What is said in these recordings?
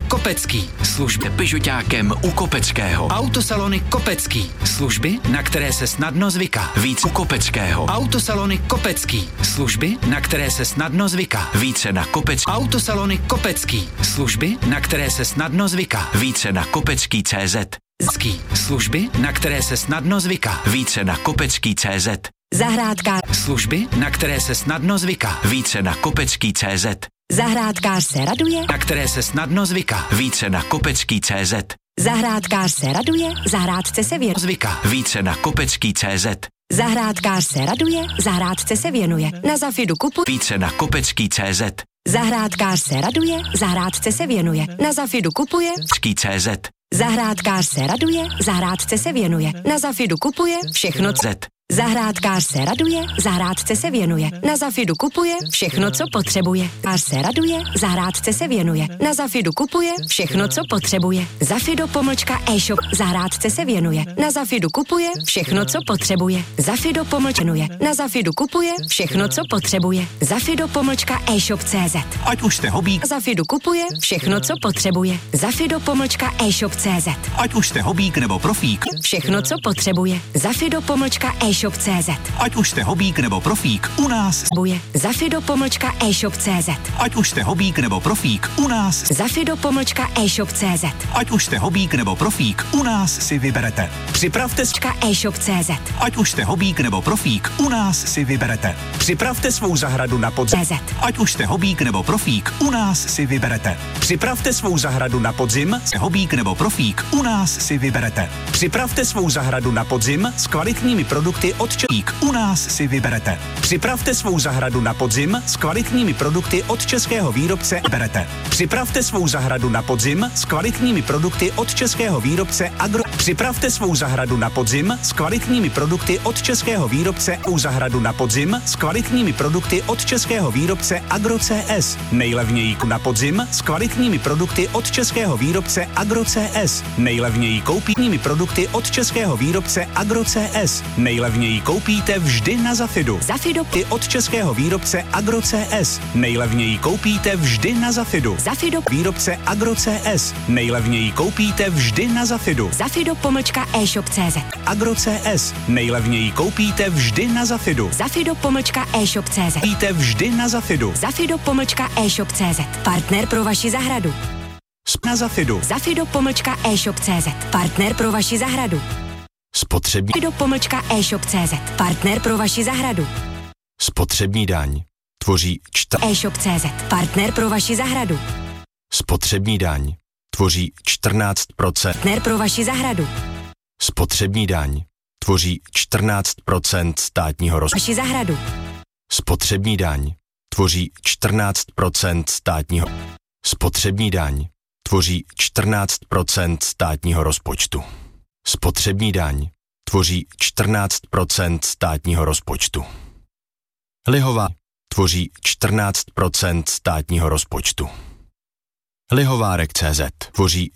Kopecký. Služby Peugeotákem u Kopeckého. Autosalony Kopecký. Služby, na které se snadno zvyká. Víc u Kopeckého. Autosalony Kopecký. Služby, na které se snadno zvyká. Více na Autosalony Kopecký. Služby, na které se snadno zvyká. Více na kopecký.cz. Služby, na které se snadno zvyká. Více na kopecký.cz. Zahrádkář. Služby, na které se snadno zvyká. Více na kopecký.cz. Zahrádkář se raduje. Na které se snadno zvyká. Více na kopecký.cz. Zahrádkář se raduje, zahrádce se věnuje. Zvyká. Více na kopecký.cz. Zahrádkář se raduje, zahrádce se věnuje. Na Zafidu kupuj. Více na kopecký.cz. Zahrádkář se raduje, zahrádce se věnuje. Na Zafidu kupuje. Kopecký.cz. Zahrádkář se raduje, zahrádce se věnuje. Na Zafidu kupuje všechno, co... Zahrádkář se raduje, zahrádce se věnuje. Na Zafidu kupuje všechno, co potřebuje. Zahrádkář se raduje, zahrádce se věnuje. Na Zafidu kupuje všechno, co potřebuje. Zafido pomlčka e-shop, zahrádce se věnuje. Na Zafidu kupuje všechno, co potřebuje. Zafido pomlčka věnuje. Na Zafidu kupuje všechno, co potřebuje. Zafido pomlčka e-shop.cz. Ať už jste hobík. Zafidu kupuje všechno, co potřebuje. Zafido pomlčka e-shop.cz. Ať už jste hobík nebo profík. Všechno, co potřebuje. Zafido pomlčka e-shop.cz. Ať už jste hobík nebo profík, u nás. Zafido pomlčka e-shop.cz. Ať už jste hobík nebo profík, u nás. Zafido pomlčka e-shop.cz. Ať už jste hobík nebo profík, u nás si vyberete. Připravte e-shop.cz. Ať už jste hobík nebo profík, u nás si vyberete. Připravte svou zahradu na podzim. Ať už jste hobík nebo profík, u nás si vyberete. Připravte svou zahradu na podzim. Hobík nebo profík, u nás si vyberete. Připravte svou zahradu na podzim s kvalitními produkty od Českých. U nás si vyberete. Připravte svou zahradu na podzim s kvalitními produkty od českého výrobce Berete. Připravte svou zahradu na podzim s kvalitními produkty od českého výrobce Agro. Připravte svou zahradu na podzim s kvalitními produkty od českého výrobce u zahradu na podzim s kvalitními produkty od českého výrobce Agro CS. Nejlevněji na podzim s kvalitními produkty od českého výrobce Agro CS. Nejlevněji koupími produkty od českého výrobce Agro CS. Nejlevněji koupíte vždy na Zafidu. Zafido ty od českého výrobce Agro CS. Nejlevněji koupíte vždy na Zafidu. Zafido výrobce Agro CS. Nejlevněji koupíte vždy na Zafidu. Zafido pomlčka e-shop.cz. Agro CS. Nejlevněji koupíte vždy na Zafidu. Zafido pomlčka e-shop.cz. Koupíte vždy na Zafidu. Zafido pomlčka e-shop.cz. Partner pro vaši zahradu. Na Zafidu. Zafido pomlčka e-shop.cz. Partner pro vaši zahradu. Spotřební. Zafido pomlčka e-shop.cz. Partner pro vaši zahradu. Spotřební daň tvoří e-shop.cz. Partner pro vaši zahradu. Spotřební daň tvoří 14%. Partner pro vaši zahradu. Spotřební daň tvoří 14% státního rozpočtu. Vaši zahradu. Spotřební daň tvoří 14% státního. Spotřební daň tvoří 14% státního rozpočtu. Spotřební daň tvoří 14% státního rozpočtu. Lihová tvoří 14% státního rozpočtu. Lihovárek.cz tvoří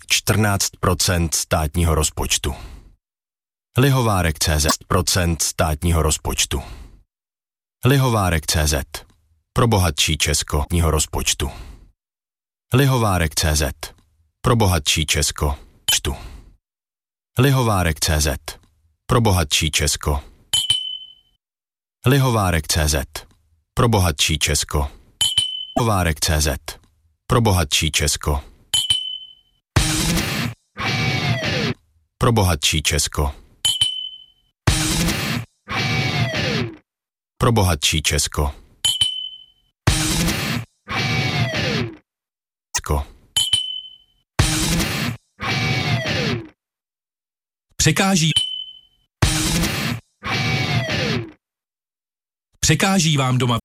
14% státního rozpočtu. Lihovárek.cz státního rozpočtu. Lihovárek.cz pro bohatší českého rozpočtu. Lihovárek.cz pro bohatší Česko. Lihovárek.cz pro bohatší Česko. Lihovárek.cz pro bohatší Česko. Lihovárek.cz pro bohatší Česko. Pro bohatší Česko. Pro bohatší Česko. Překáží vám doma.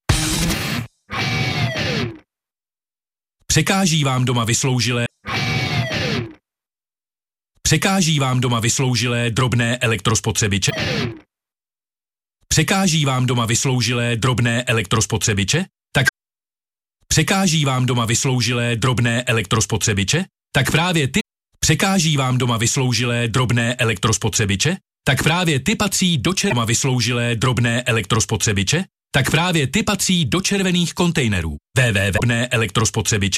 Překáží vám doma vysloužilé. Překáží vám doma vysloužilé drobné elektrospotřebiče. Překáží vám doma vysloužilé drobné elektrospotřebiče? Tak překáží vám doma vysloužilé drobné elektrospotřebiče? Tak právě ty překáží vám doma vysloužilé drobné elektrospotřebiče? Tak právě ty patří do doma vysloužilé drobné elektrospotřebiče? Tak právě ty patří do červených kontejnerů. www.elektrospotřebiče